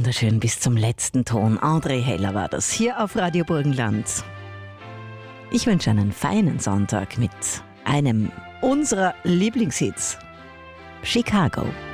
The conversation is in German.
wunderschön bis zum letzten Ton. André Heller war das hier auf Radio Burgenland. Ich wünsche einen feinen Sonntag mit einem unserer Lieblingshits. Chicago.